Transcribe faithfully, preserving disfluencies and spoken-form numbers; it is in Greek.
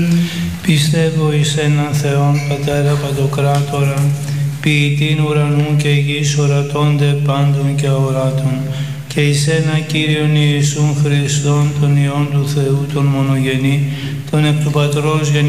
Πιστεύω εις έναν Θεόν Πατέρα Παντοκράτορα, ποιητήν ουρανού και γης, ορατώνται πάντων και αοράτων, και εις ένα Κύριον Ιησούν Χριστόν, τον Υιόν του Θεού, τον μονογενή, τον εκ του Πατρός γεννη